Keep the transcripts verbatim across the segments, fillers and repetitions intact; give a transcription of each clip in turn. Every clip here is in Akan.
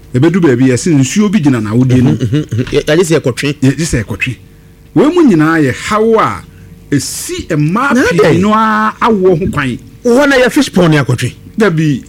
ebedu ba bi yɛse nsuo bi gina na wodie no yɛgye sɛ ɛkɔtwe yɛgye sɛ ɛkɔtwe we mu nyinaa yɛ hawo a esi ɛma pii no a awo ho kwan wo na yɛ fish pond akɔtwe da bi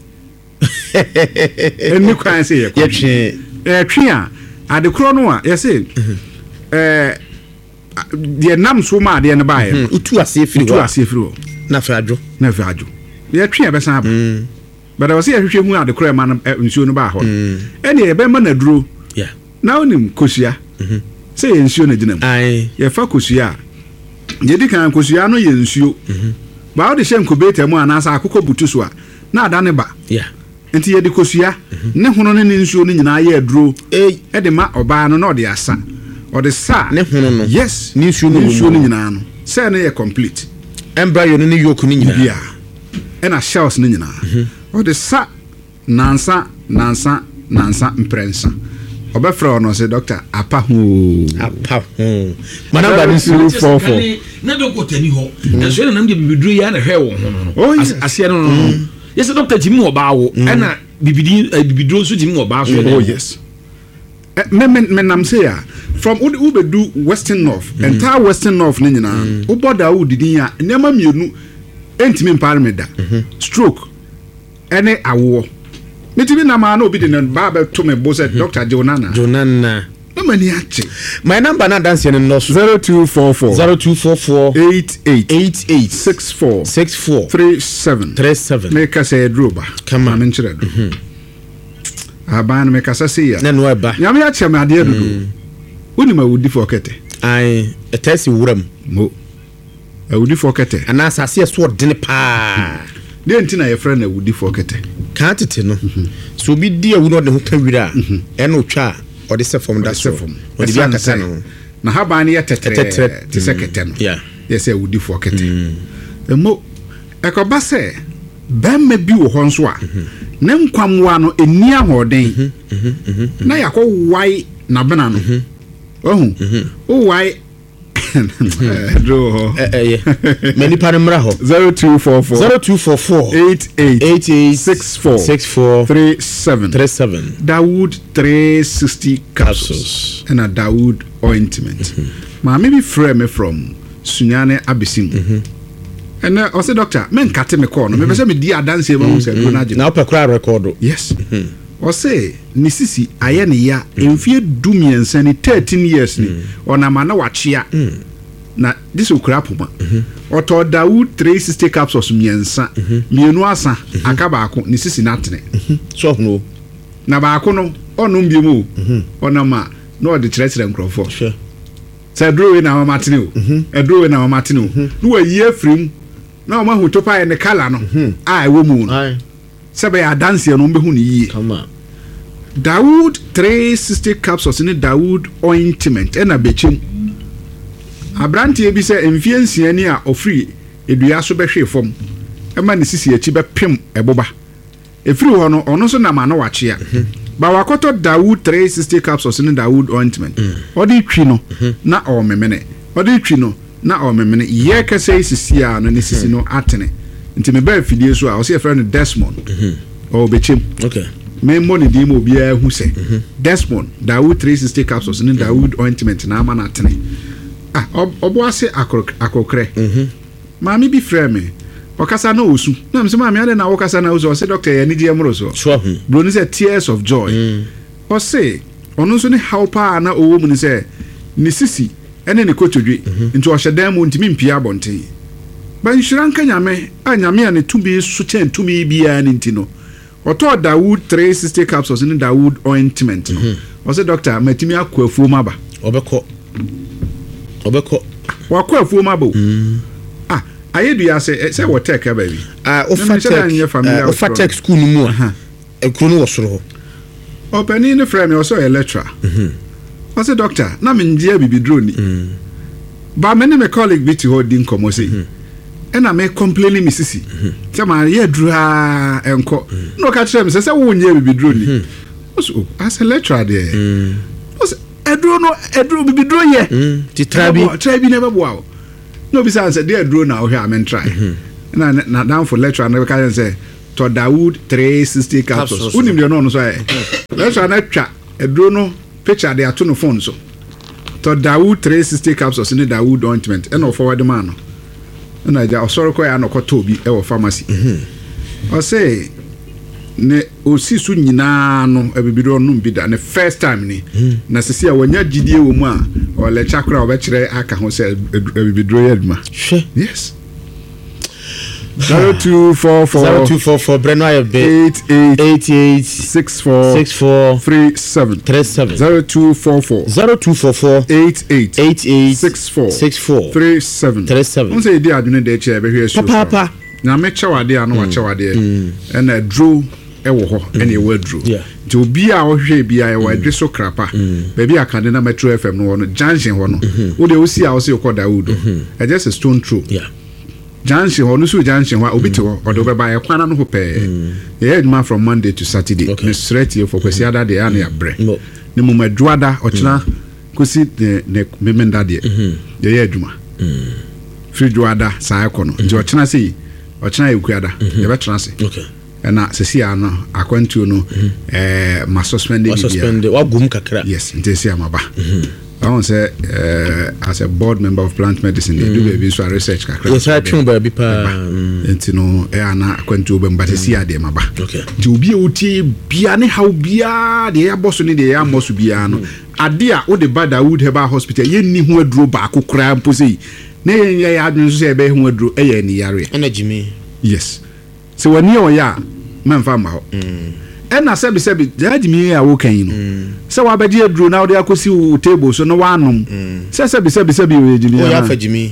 eni kwan sɛ yɛkɔtwe ɛtwe a adekoro no a yɛse eh de nam so ma de ne bae utu ase firi utu ase firi ho na fa adwo na fa adwo yɛtwe a bɛsan aba but I was here hwehwɛ mu adekoro ma nsuo no ba hɔ ɛne yɛbɛma na duro yeah na onim kosua sɛ yɛ nsuo na gyina mu yɛfa kosua yɛdi kan kosua no yɛ nsuo ba wo de hyɛ nkobeta mu anaasa akokɔ butu so a na ada ne ba yeah enti yɛdi kosua ne hono ne nsuo no nyinaa yɛ duro ɛde ma ɔbaa no na ɔde asa ɔde sa ne hono no yes ne nsuo no nsuo no nyinaa no sɛ ne yɛ complete embryo no ne yoku no nyinaa bia ɛna shells no nyinaa ɔde sa nansa nansa nansa mprɛnsa ɔbɛfrɛ ɔno sɛ doctor apa ho apa ho mana ba nsuo four four na doctor tani ho na so na nam de bibiduro ya na hwɛ wo ho no ase no no yes doctor timi wo ba wo ɛna bibidi bibiduro so timi wo ba so oh yes me me me nam say ya from ube do western north entire western north ne nyina wo boda wo didin a nema mienu entimi parliament stroke ene awo metimi na ma na obi de ne ba ba to me bo say Doctor Jonana Jonana no mani ache my number na dance no no zero two four four zero two four four eight eight eight eight six four six four three seven three seven me ka say droba kama me nchire do aban me ka say ya na no eba nyame ache me ade dudu woni ma wudi for kete ai etasi wuram mo awudi for kete ana asase so odene pa de ntina ye frɛ na awudi for kete ka tete no so bi di awu no de ho ka wira ɛna otwa ɔde sɛ fam da so ɔde bi akata no na haba ne yɛ tetere te sɛ kete no yeah yɛ sɛ awudi for kete emo ekoba sɛ bɛmma bi wo hɔ nso a ne nkwamwa no eni ahoden na yakɔ wai na bena no ohu o wai do eh eh many paramra ho zero two four four zero two four four eight eight eight eight six four six four three seven three seven Dawood three sixty capsules and a Dawood ointment ma maybe frame me from Sunyane Abisim and uh, I said doctor men cut me call no me say me di adanse ma hu say do na na opekra record yes o say ni sisi aye ne ya emfie dumiensa ni thirteen years ni ona ma na wachia na this okra poma oto Dawood three sixty capsules miensa mienu asa aka baako ni sisi na tene so no na baako no onu mbiemu ona ma na odi kire kire nkrofo sure say draw we na ma matene o e draw we na ma matene o no wa yi afrim na ma hu topa ne kala no a e wo mu no sebe ya dance no mbe hu ni yi come on Dawood three sixty capsules ni Dawood ointment ena bechem abrantie bi se emfie nsia ni a ofri edua so behwe fom ema ne sisi achi be pem eboba efri ho no ono so na ma na wache a ba wakoto Dawood three sixty capsules ni Dawood ointment odi twi no na o memene odi twi no na o memene ye kase sisi a no ne sisi no atene nti me ba fidie so a o se e friend Desmond o bechem okay me money di mo bia hu se Desmond Dawood three sixty capsules ni Dawood ointment na ama na atene ah obo ase akokre mhm maami bi frɛ me okasa na osu na me se maami ade na okasa na osu o se doctor ya ni die mro so so hu bro ni se tears of joy o se ono so ni helper na owo mu ni se ni sisi ene ne kotodwe nti o hyedan mu ntimi mpia abonten ba nshira nka nyame a nyame a ne tumi so chen tumi bia ni ntino oto Dawood three sixty capsules ni Dawood ointment no o se doctor matimi akọ afuo maba obekọ obekọ wakọ afuo maba ah ayedu ya se se wo take baby ah ofatek ofatek school mu a ekuru no wosoro openi ni frame o so electra mhm o se doctor na me ndia bibidro ni ba me ne me colleague bi ti ho di nkomo se ena me complaining me sisi se ma ye dura enko no ka kire me se se wo nye bibidro ni so as a lecturer there o se edro no edro bibidro ye ti trabi trabi never bo no be say say dey edro na o here am try na na down for lecturer na ka say to Dawood three sixty capsules unim de no no so eh let's na twa eduro no picture de ato no phone so to Dawood three sixty capsules in Dawood ointment and of forward man no na ja osoro ko ya no ko to bi e wo pharmacy mhm o say ne osi su nyina no abibiro no bi da ne first time ni na sisi a wanya gidie wo mu a o le chakra o be kire aka ho say abibiro yaduma yes zero two four four zero two four four Breno Ayebe eight eight eight eight six four six four three seven three seven zero two four four zero two four four eight eight eight eight six four six four three seven three seven. On say di adune de che be hwe so papa na me chawade anu wa chawade e na dro e wo ho e na e wa dro ti obi a wo hwe bia e wa dwe so krapa ba bi akande na Metro F M no no junction ho no wo de osi a wo se ko Dawood e just a stone throw yeah junction ho no so junction wa obi te ho o de be ba e kwana no ho pe e head man from Monday to Saturday me straight here for kwesi ada de ana ya bre ne mo madwada o kina kosi ne memenda de ye ye adwuma free dwada sa akono nti o kina sei o kina ekuada ye be tena se okay na sesi ano akwantu no eh ma suspend bia suspend wa gum kakra yes nti esi amaba I want to say uh, as a board member of plant medicine they do baby so research kakra yes I try baby pa nti no e ana akwantu be mbate si ade maba okay nti obi e otie bia ne haw bia de ya boso ne de ya moso bia no ade a wo de ba Dawood Herbal Hospital ye ni ho aduro ba akokra mpo sei na ye ya adun so se be ho aduro e ye ni yare energy me yes so wani o ya memfa ma ho e na sebi sebi jaji mi ya wo kan yi no se wa baje aduro na wo de akosi wo table so no wa anom se sebi sebi sebi wo ejimi o ya fa jimi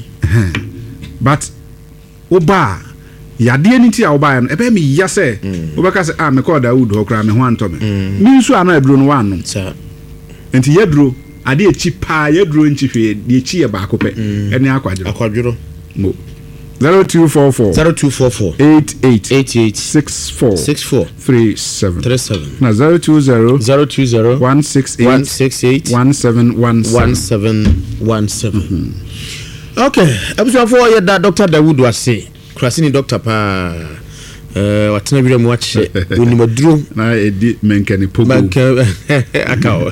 but wo ba yade ni ti a wo ba no e be mi ya se wo be ka se ah me call Dawood ho kra me ho anto me mi nso ana aduro no wa anom sa enti yaduro ade echi pa yaduro nchi hwe de echi ye ba ko pe ene akwaduro akwaduro mo zero two four four zero two four four eight eight eight eight six four six four three seven three seven na zero two zero zero two zero one six eight one six eight one seven one one seven one seven. Okay, episode four ye da Doctor Dawood wase krasini doctor pa eh watena bi mu ache oni maduro na edi menkani pogo manka akawo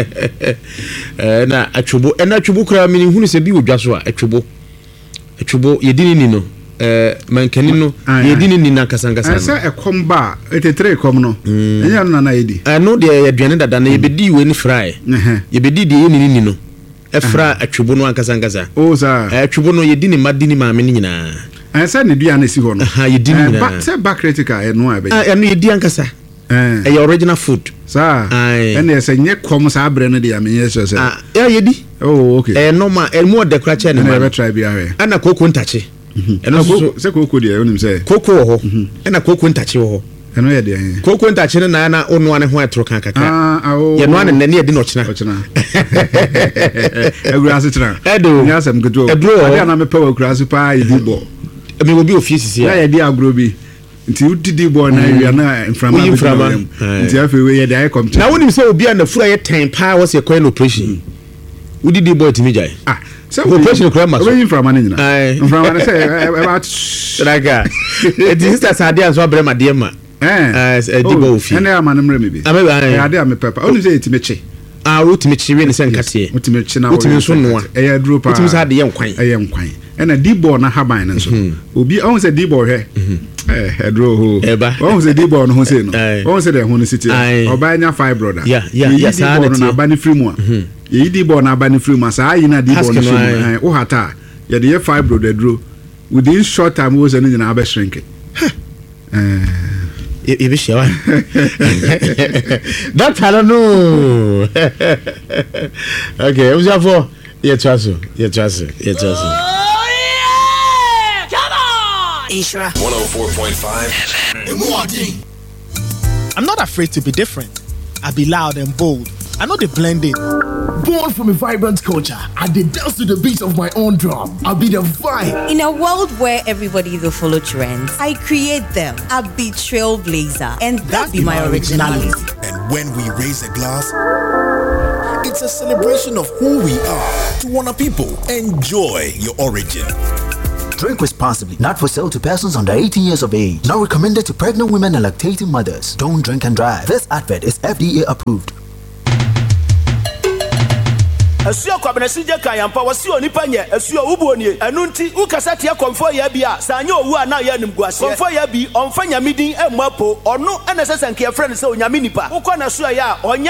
eh na atwobo na atwobo kra mini hunu se bi odwaso a atwobo atwobo yedini ni no eh mankani no yedini ni na kasankasa no asa ekomba etetre ekom no enya no na yedi eh no de yedwane dada na yebedi we ni fry yebedi de yeni ni no efra atwobo no ankasankasa o sa atwobo no yedini madini maame ni nyina asa ne dua na si ho no ha yedini nyina ba se ba critical e no abe eh no yedi ankasa eh eh original food sa ene ese nye kom sa abre no de ya menye so se ah ya yedi oh okay eh normal el mo de krache ne ma try bi awe ana koko ntache eno so se koko de onim se koko ho ana koko ntache ho eno ye de koko ntache ne na na onu ane ho etro kan kakra ah oh ye no ane ne de no china china egura china edo nya sam gudo ade na me power kura so pa idi bo me go bi office ya ya de agro bi nti udidi bo na wi na inframa nti afi we ye de ai come na wonim se obi na fura ye ten pa wo se coin operation udidi bo timi jai ah so operation kura ma so we inframa ni na inframa na say about raga it is that sadia so abrema de ma eh eh di bo ofi ene ama na mre me bi eh ade am pepper oni say etimi che ah rotimi chi we ne se nkate rotimi chi na rotimi so noa eh ya duro pa rotimi sa de ye nkwan eh nkwan ena D-ball na haban nso obi on say D-ball he eh hedro ho on say D-ball no ho say no on say the ho no city oba nya five brother yeah yeah yeah sa na ba ni free mu a ye D-ball na ba ni free mu sa ayi na D-ball no so o hata ye de five brother dro within short time wo say no na ba shrink eh e be shewa that I don't know okay who's for yeah trust yeah trust yeah trust Ishra one oh four point five I'm not afraid to be different. I be loud and bold. I know the blending. Born from a vibrant culture, I did dance to the beat of my own drum. I'll be the vibe. In a world where everybody will follow trends, I create them. I'll be trailblazer, and that be my originality. And when we raise a glass, it's a celebration of who we are. To Wana people, enjoy your origin. Drink responsibly. Not for sale to persons under eighteen years of age. Not recommended to pregnant women and lactating mothers. Don't drink and drive. This advert is F D A approved. Asuo kwabena sije kan yampa wasi onipa nye asuo ubuonie enu nti ukasa tia komfo ya bia sanye owu a na ya nimguase komfo ya bi onfa nyamidin emapo ono ena sesenke friend se onyame nipa ukọ na suo ya